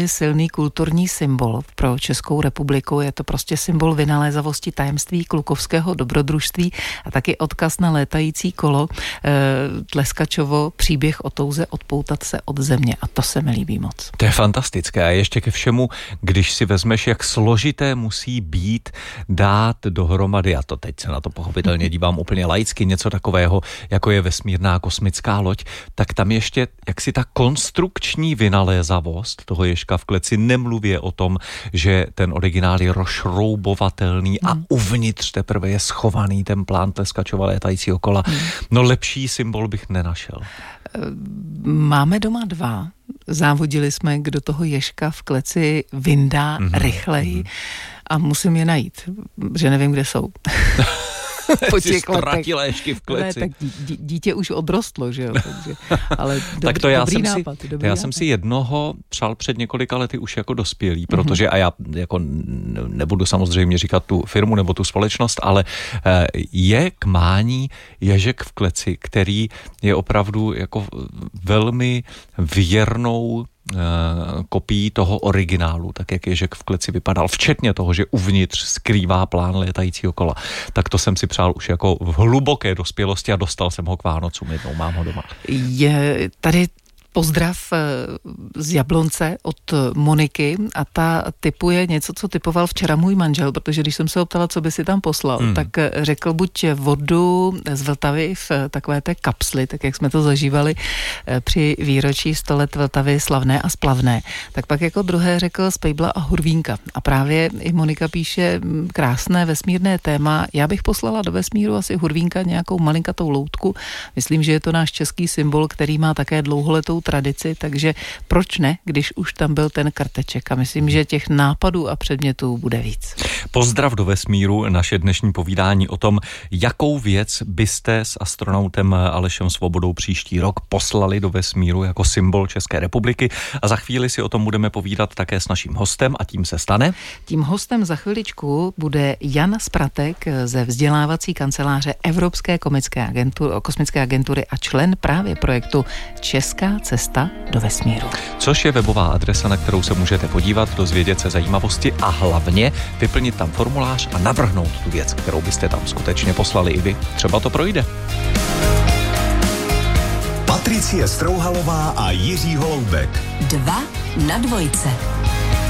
velmi silný kulturní symbol pro Českou republiku. Je to prostě symbol vynalézavosti, tajemství klukovského dobrodružství a taky odkaz na létající kolo. Tleskačovo příběh o touze odpoutat se od země a to se mi líbí moc. To je fantastické a ještě ke všemu, když si vezmeš, jak složité musí být dát dohromady, a to teď se na to pochopitelně dívám úplně laicky, něco takového, jako je vesmírná kosmická loď, tak tam ještě jaksi ta konstrukční vynalézavost toho ježka v kleci, nemluvě o tom, že ten originál je rozšroubovatelný a uvnitř teprve je schovaný ten plán Tleskačova létajícího kola. No lepší symbol bych nenašel. Máme doma 2. Závodili jsme, kdo toho ježka v kleci vyndá rychleji a musím je najít, že nevím, kde jsou. Po těch ztratila ještě v kleci. Ne, tak dítě už odrostlo, že jo. Takže, ale tak to dobrý nápad. Já jsem si jednoho přál před několika lety už jako dospělý, protože, a já jako nebudu samozřejmě říkat tu firmu nebo tu společnost, ale je k mání ježek v kleci, který je opravdu jako velmi věrnou kopií toho originálu, tak jak ježek v kleci vypadal, včetně toho, že uvnitř skrývá plán létajícího kola. Tak to jsem si přál už jako v hluboké dospělosti a dostal jsem ho k Vánocům jednou, mám ho doma. Je tady pozdrav z Jablonce od Moniky a ta typuje něco, co typoval včera můj manžel, protože když jsem se optala, co by si tam poslal, tak řekl buď vodu z Vltavy v takové té kapsli, tak jak jsme to zažívali při výročí 100 let Vltavy slavné a splavné. Tak pak jako druhé řekl z Pejbla a Hurvínka. A právě i Monika píše krásné vesmírné téma. Já bych poslala do vesmíru asi Hurvínka nějakou malinkatou loutku. Myslím, že je to náš český symbol, který má také dlouholetou tradici, takže proč ne, když už tam byl ten krteček a myslím, že těch nápadů a předmětů bude víc. Pozdrav do vesmíru, naše dnešní povídání o tom, jakou věc byste s astronautem Alešem Svobodou příští rok poslali do vesmíru jako symbol České republiky a za chvíli si o tom budeme povídat také s naším hostem a tím se stane. Tím hostem za chviličku bude Jan Spratek ze vzdělávací kanceláře Evropské kosmické agentury a člen právě projektu Česká cesta do vesmíru. Což je webová adresa, na kterou se můžete podívat, dozvědět se zajímavosti a hlavně vyplnit tam formulář a navrhnout tu věc, kterou byste tam skutečně poslali i vy. Třeba to projde. Patricie Strouhalová a Jiří Holoubek. 2 na 2.